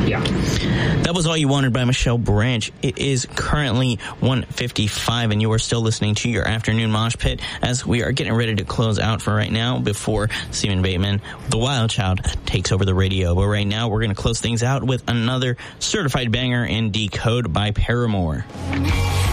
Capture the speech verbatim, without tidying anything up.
Yeah. That was All You Wanted by Michelle Branch. It is currently one fifty-five, and you are still listening to your afternoon mosh pit as we are getting ready to close out for right now before Stephen Bateman, the Wild Child, takes over the radio. But right now, we're going to close things out with another certified banger in Decode by Paramore.